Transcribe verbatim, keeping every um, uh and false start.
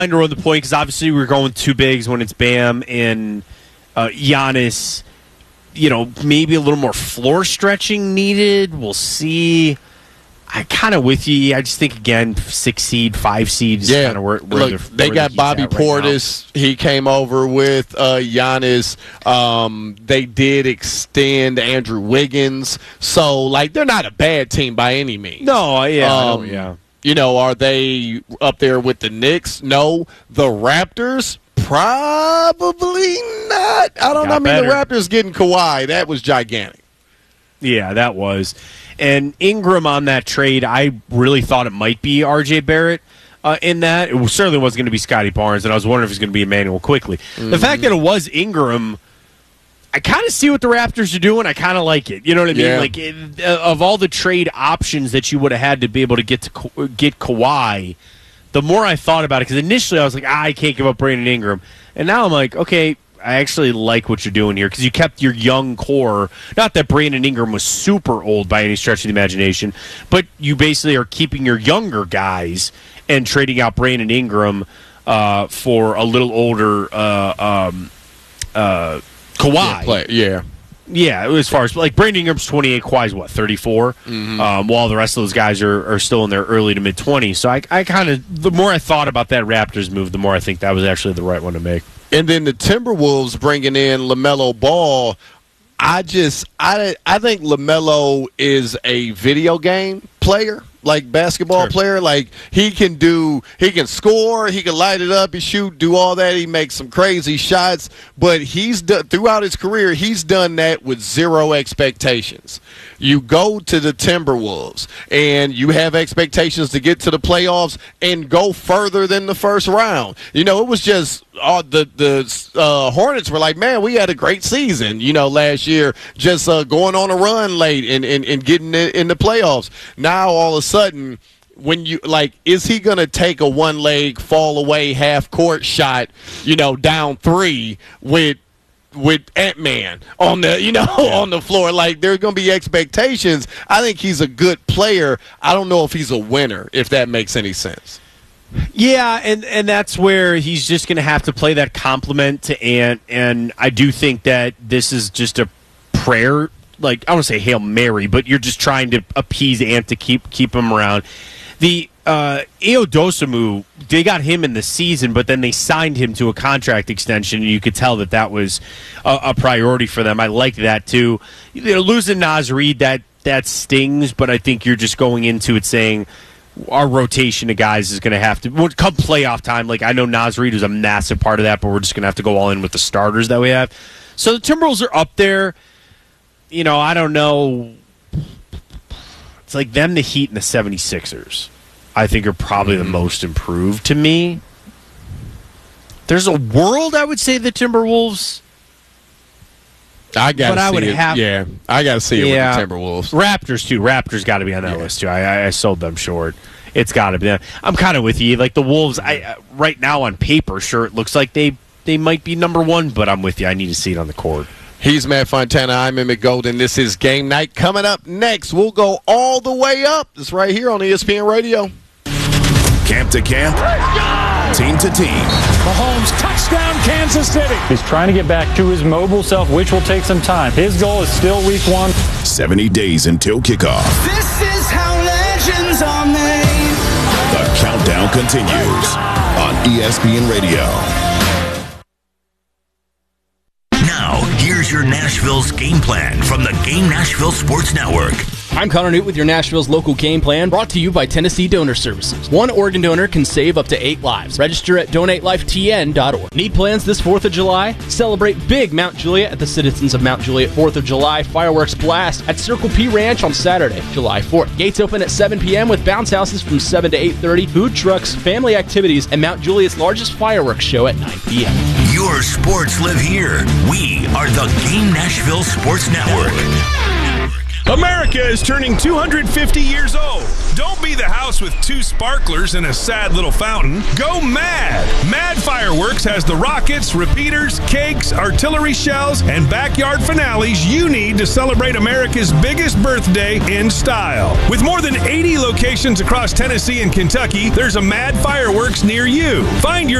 to run the point because obviously we're going two bigs when it's Bam and uh, Giannis. You know, maybe a little more floor stretching needed. We'll see. I kind of with you. I just think again, six seed, five seed is yeah. kind of where, where Look, the, they where got the Bobby right Portis. Now. He came over with uh, Giannis. Um, they did extend Andrew Wiggins. So, like, they're not a bad team by any means. No, yeah, um, no, yeah. You know, are they up there with the Knicks? No. The Raptors? Probably not. I don't Got know. I mean, better. the Raptors getting Kawhi, that was gigantic. Yeah, that was. And Ingram on that trade, I really thought it might be R J Barrett uh, in that. It was, certainly wasn't going to be Scotty Barnes, and I was wondering if it was going to be Emmanuel Quickly. Mm-hmm. The fact that it was Ingram, I kind of see what the Raptors are doing. I kind of like it. You know what I mean? Yeah. Like, it, uh, of all the trade options that you would have had to be able to get to get Kawhi, the more I thought about it, because initially I was like, ah, I can't give up Brandon Ingram. And now I'm like, okay, I actually like what you're doing here because you kept your young core. Not that Brandon Ingram was super old by any stretch of the imagination, but you basically are keeping your younger guys and trading out Brandon Ingram uh, for a little older uh, um, uh, Kawhi. Yeah, play, yeah. Yeah, as far as like Brandon Ingram's twenty-eight, Kawhi's what, thirty-four? Mm-hmm. Um, while the rest of those guys are, are still in their early to mid twenties. So I, I kind of, the more I thought about that Raptors move, the more I think that was actually the right one to make. And then the Timberwolves bringing in LaMelo Ball. I just, I, I think LaMelo is a video game player, like basketball Sure. player. Like he can do, he can score, he can light it up, he shoot, do all that. He makes some crazy shots, but he's done, throughout his career, he's done that with zero expectations. You go to the Timberwolves and you have expectations to get to the playoffs and go further than the first round. You know, it was just uh, the the uh, Hornets were like, man, we had a great season, you know, last year, just uh, going on a run late and, and, and getting in, in the playoffs. Now, all of a sudden, when you like, is he going to take a one leg fall away half court shot, you know, down three with with Ant-Man on the, you know, yeah. on the floor? Like, there's going to be expectations. I think he's a good player. I don't know if he's a winner, if that makes any sense. Yeah, and, and that's where he's just going to have to play that compliment to Ant, and I do think that this is just a prayer, like, I don't want to say Hail Mary, but you're just trying to appease Ant to keep keep him around. The uh, Ayo Dosunmu, they got him in the season, but then they signed him to a contract extension, and you could tell that that was a, a priority for them. I like that, too. You know, losing Naz Reid, that, that stings, but I think you're just going into it saying our rotation of guys is going to have to come playoff time. Like, I know Naz Reid was a massive part of that, but we're just going to have to go all in with the starters that we have. So the Timberwolves are up there. You know, I don't know. It's like them, the Heat, and the seventy-sixers, I think, are probably the most improved to me. There's a world, I would say, the Timberwolves. I got to see I would it. have, yeah, I got to see it yeah, with the Timberwolves. Raptors, too. Raptors got to be on that yeah. list, too. I, I, I sold them short. It's got to be. I'm kind of with you. Like, the Wolves, I right now on paper, sure, it looks like they, they might be number one, but I'm with you. I need to see it on the court. He's Matt Fontana. I'm Emmett Golden. This is Game Night. Coming up next, we'll go all the way up. It's right here on E S P N Radio. Camp to camp, team to team. Mahomes, touchdown, Kansas City. He's trying to get back to his mobile self, which will take some time. His goal is still week one. seventy days until kickoff. This is how legends are made. The countdown continues on E S P N Radio. Now, here's your Nashville's game plan from the Game Nashville Sports Network. I'm Connor Newt with your Nashville's local game plan, brought to you by Tennessee Donor Services. One organ donor can save up to eight lives. Register at donate life T N dot org. Need plans this fourth of July? Celebrate big Mount Juliet at the Citizens of Mount Juliet fourth of July Fireworks Blast at Circle P Ranch on Saturday, July fourth. Gates open at seven p.m. with bounce houses from seven to eight thirty, food trucks, family activities, and Mount Juliet's largest fireworks show at nine p.m. Your sports live here. We are the Game Nashville Sports Network. America is turning two hundred fifty years old. Don't be the house with two sparklers and a sad little fountain. Go mad! Mad Fireworks has the rockets, repeaters, cakes, artillery shells, and backyard finales you need to celebrate America's biggest birthday in style. With more than eighty locations across Tennessee and Kentucky, there's a Mad Fireworks near you. Find your